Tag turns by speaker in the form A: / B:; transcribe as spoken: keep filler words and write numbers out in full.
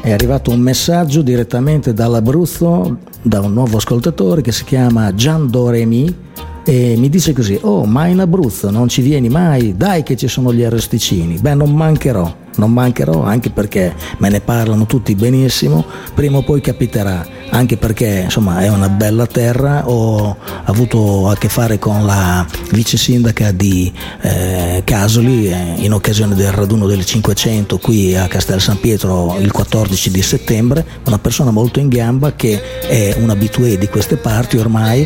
A: È arrivato un messaggio direttamente dall'Abruzzo da un nuovo ascoltatore che si chiama Gian Doremi e mi dice così: oh, ma in Abruzzo non ci vieni mai? Dai che ci sono gli arrosticini. Beh, non mancherò, non mancherò, anche perché me ne parlano tutti benissimo, prima o poi capiterà, anche perché insomma è una bella terra. Ho avuto a che fare con la vice sindaca di eh, Casoli eh, in occasione del raduno del cinquecento qui a Castel San Pietro il quattordici di settembre, una persona molto in gamba che è un habitué di queste parti ormai